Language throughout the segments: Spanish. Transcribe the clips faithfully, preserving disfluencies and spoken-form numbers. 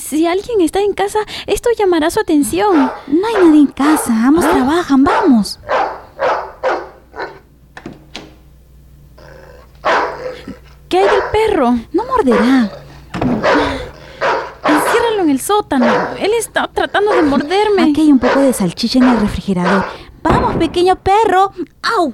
Si alguien está en casa, esto llamará su atención. No hay nadie en casa, ambos ¿Ah? trabajan, vamos. ¿Qué hay del perro? No morderá. Enciérralo en el sótano. Él está tratando de morderme. Aquí hay un poco de salchicha en el refrigerador. ¡Vamos, pequeño perro! ¡Au!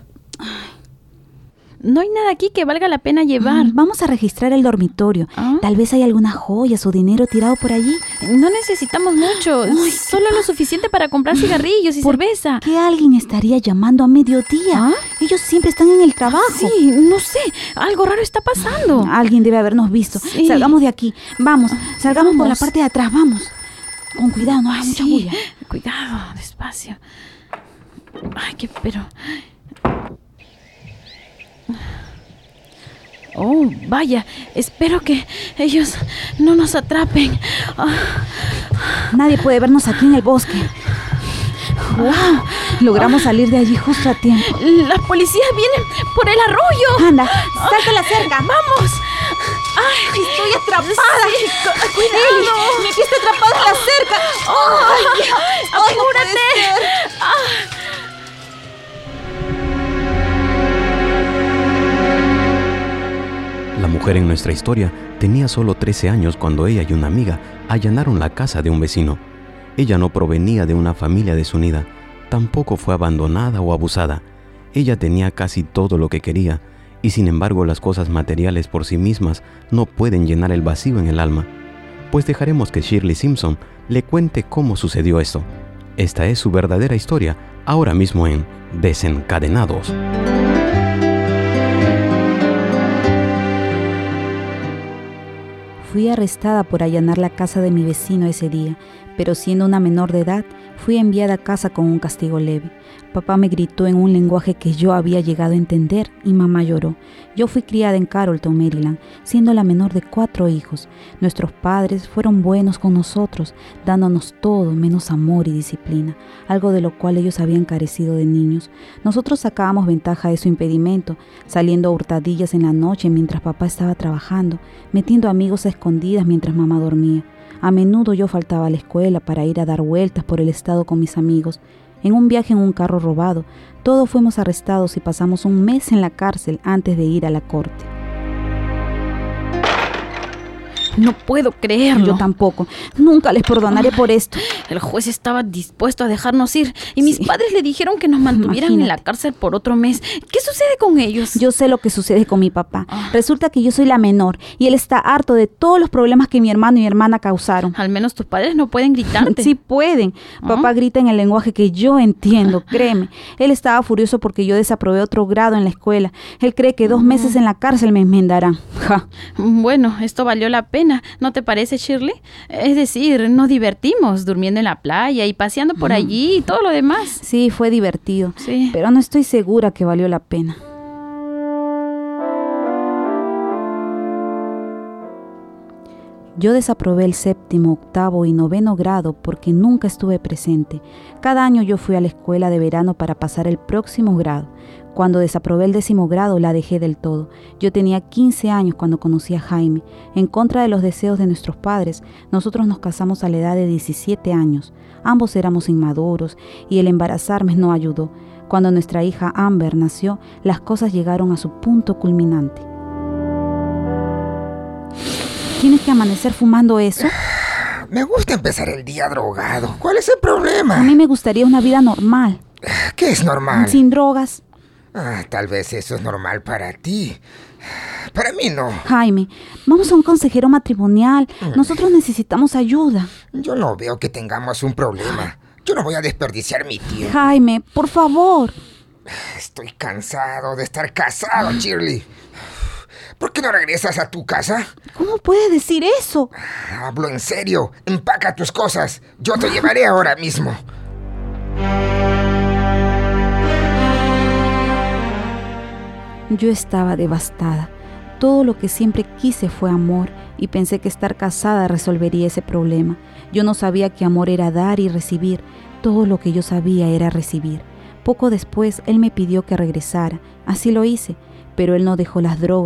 No hay nada aquí que valga la pena llevar. Mm, vamos a registrar el dormitorio. ¿Ah? Tal vez hay algunas joyas o dinero tirado por allí. No necesitamos mucho. Ay, solo lo suficiente para comprar cigarrillos y cerveza. ¿Por qué alguien estaría llamando a mediodía? ¿Ah? Ellos siempre están en el trabajo. Sí, no sé. Algo raro está pasando. Alguien debe habernos visto. Sí. Salgamos de aquí. Vamos, salgamos vamos. por la parte de atrás. Vamos. Con cuidado, no hagas mucha bulla. Cuidado, despacio. Ay, qué pero... Oh, vaya, espero que ellos no nos atrapen. Oh. Nadie puede vernos aquí en el bosque. ¡Wow! Logramos oh. salir de allí justo a tiempo. Las policías vienen por el arroyo. Anda, salta la cerca. ¡Vamos! ¡Ay, estoy atrapada! Sí, cuidado. Eli, me quedé atrapada en la cerca. ¡Oh! ¡Ay, apúrate! No La mujer en nuestra historia tenía solo trece años cuando ella y una amiga allanaron la casa de un vecino. Ella no provenía de una familia desunida, tampoco fue abandonada o abusada. Ella tenía casi todo lo que quería, y sin embargo las cosas materiales por sí mismas no pueden llenar el vacío en el alma. Pues dejaremos que Shirley Simpson le cuente cómo sucedió esto. Esta es su verdadera historia, ahora mismo en Desencadenados. Fui arrestada por allanar la casa de mi vecino ese día, pero siendo una menor de edad, fui enviada a casa con un castigo leve. Papá me gritó en un lenguaje que yo había llegado a entender y mamá lloró. Yo fui criada en Carrollton, Maryland, siendo la menor de cuatro hijos. Nuestros padres fueron buenos con nosotros, dándonos todo menos amor y disciplina, algo de lo cual ellos habían carecido de niños. Nosotros sacábamos ventaja de su impedimento, saliendo a hurtadillas en la noche mientras papá estaba trabajando, metiendo amigos a escondidas mientras mamá dormía. A menudo yo faltaba a la escuela para ir a dar vueltas por el estado con mis amigos. En un viaje en un carro robado, todos fuimos arrestados y pasamos un mes en la cárcel antes de ir a la corte. No puedo creerlo. Yo tampoco. Nunca les perdonaré por esto. El juez estaba dispuesto a dejarnos ir y mis sí. padres le dijeron que nos mantuvieran Imagínate. en la cárcel por otro mes. ¿Qué sucede con ellos? Yo sé lo que sucede con mi papá. Ah. Resulta que yo soy la menor y él está harto de todos los problemas que mi hermano y mi hermana causaron. Al menos tus padres no pueden gritarte. Sí pueden. Ah. Papá grita en el lenguaje que yo entiendo, créeme. Él estaba furioso porque yo desaprobé otro grado en la escuela. Él cree que dos meses en la cárcel me enmendarán. Ja. Bueno, esto valió la pena, ¿no te parece, Shirley? Es decir, nos divertimos durmiendo en la playa y paseando por allí y todo lo demás. Sí, fue divertido, sí. pero no estoy segura que valió la pena. Yo desaprobé el séptimo, octavo y noveno grado porque nunca estuve presente. Cada año yo fui a la escuela de verano para pasar el próximo grado. Cuando desaprobé el décimo grado, la dejé del todo. Yo tenía quince años cuando conocí a Jaime. En contra de los deseos de nuestros padres, nosotros nos casamos a la edad de diecisiete años. Ambos éramos inmaduros y el embarazarme no ayudó. Cuando nuestra hija Amber nació, las cosas llegaron a su punto culminante. ¿Tienes que amanecer fumando eso? Me gusta empezar el día drogado. ¿Cuál es el problema? A mí me gustaría una vida normal. ¿Qué es normal? Sin drogas. Ah, tal vez eso es normal para ti. Para mí no. Jaime, vamos a un consejero matrimonial. Nosotros necesitamos ayuda. Yo no veo que tengamos un problema. Yo no voy a desperdiciar mi tiempo. Jaime, por favor. Estoy cansado de estar casado, Shirley. ¿Por qué no regresas a tu casa? ¿Cómo puedes decir eso? Hablo en serio. Empaca tus cosas. Yo te llevaré ahora mismo. Yo estaba devastada. Todo lo que siempre quise fue amor y pensé que estar casada resolvería ese problema. Yo no sabía que amor era dar y recibir. Todo lo que yo sabía era recibir. Poco después, él me pidió que regresara. Así lo hice, pero él no dejó las drogas